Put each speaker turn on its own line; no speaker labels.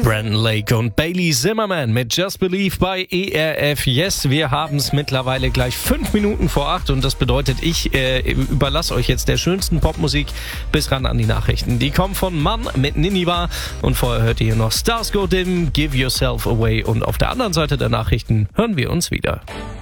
Brandon Lake und Bailey Zimmerman mit Just Believe bei ERF Yes. Wir haben es mittlerweile gleich 5 Minuten vor 8 und das bedeutet, ich überlasse euch jetzt der schönsten Popmusik bis ran an die Nachrichten. Die kommen von Mann mit Niniva und vorher hört ihr noch Stars Go Dim, Give Yourself Away und auf der anderen Seite der Nachrichten hören wir uns wieder.